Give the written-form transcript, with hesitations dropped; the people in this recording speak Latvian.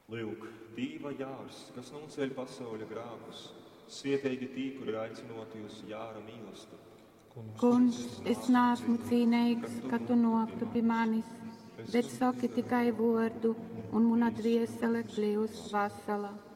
Lūk, Dieva jārs, kas noceļ pasauļa grākus, svietīgi tī, kuri aicinot jūs jāra mīlestību. Kungs, es neesmu cienīgs, ka tu noktu pie manis, bet saki tikai vārdu, un mana dvēsele kļūs vesela.